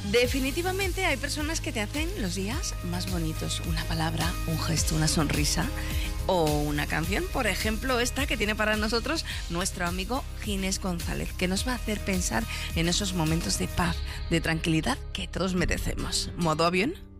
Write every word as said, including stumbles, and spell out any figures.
Definitivamente hay personas que te hacen los días más bonitos. Una palabra, un gesto, una sonrisa o una canción. Por ejemplo, esta que tiene para nosotros nuestro amigo Ginés González, que nos va a hacer pensar en esos momentos de paz, de tranquilidad que todos merecemos. ¿Modo avión?